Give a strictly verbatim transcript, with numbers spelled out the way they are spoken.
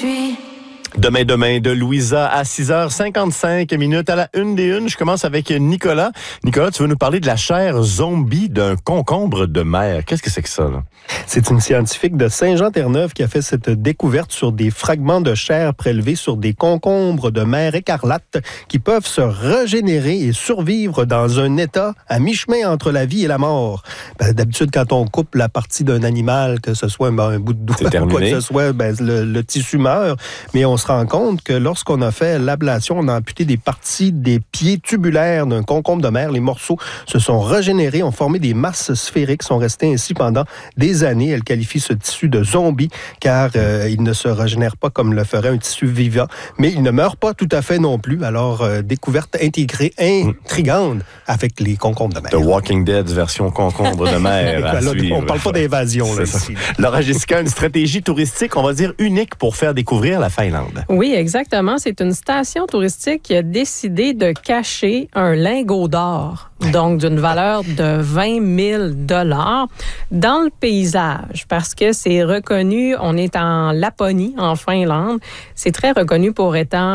suis. Demain, demain, de Louisa à six heures cinquante-cinq minutes à la une des unes. Je commence avec Nicolas. Nicolas, tu veux nous parler de la chair zombie d'un concombre de mer. Qu'est-ce que c'est que ça, là? C'est une scientifique de Saint-Jean-Terre-Neuve qui a fait cette découverte sur des fragments de chair prélevés sur des concombres de mer écarlate qui peuvent se régénérer et survivre dans un état à mi-chemin entre la vie et la mort. Ben, d'habitude, quand on coupe la partie d'un animal, que ce soit ben, un bout de doigt ou quoi que ce soit, ben, le, le tissu meurt. Mais on se rend compte que lorsqu'on a fait l'ablation, on a amputé des parties des pieds tubulaires d'un concombre de mer. Les morceaux se sont régénérés, ont formé des masses sphériques, sont restés ainsi pendant des années. Elle qualifie ce tissu de zombie car euh, il ne se régénère pas comme le ferait un tissu vivant, mais il ne meurt pas tout à fait non plus. Alors, euh, découverte intégrée, intrigante avec les concombres de mer. The Walking Dead version concombre de mer. Là, on ne parle pas d'invasion. Là, ici. Laura Jessica, une stratégie touristique, on va dire unique pour faire découvrir la Finlande. Oui, exactement. C'est une station touristique qui a décidé de cacher un lingot d'or, donc d'une valeur de vingt mille dollars, dans le paysage, parce que c'est reconnu, on est en Laponie, en Finlande, c'est très reconnu pour étant